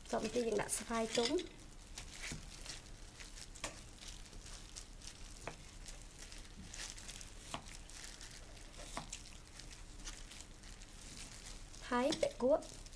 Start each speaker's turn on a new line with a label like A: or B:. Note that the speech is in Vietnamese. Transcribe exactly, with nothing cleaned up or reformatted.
A: xong thìយើងដាក់ស្វាយទុំហើយពាក់គក់